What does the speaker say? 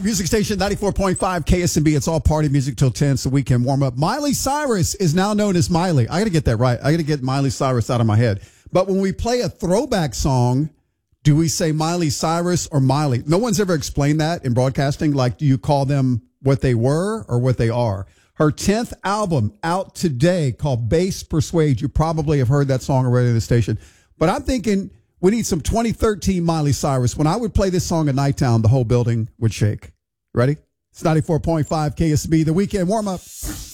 Music station 94.5 KSMB. It's all party music till 10, so we can warm up. Miley Cyrus is now known as Miley. I got to get that right. I got to get Miley Cyrus out of my head. But when we play a throwback song, do we say Miley Cyrus or Miley? No one's ever explained that in broadcasting. Like, do you call them what they were or what they are? Her 10th album out today called Bass Persuade. You probably have heard that song already in the station. But I'm thinking we need some 2013 Miley Cyrus. When I would play this song at Nighttown, the whole building would shake. Ready? It's 94.5 KSB, the weekend warm-up.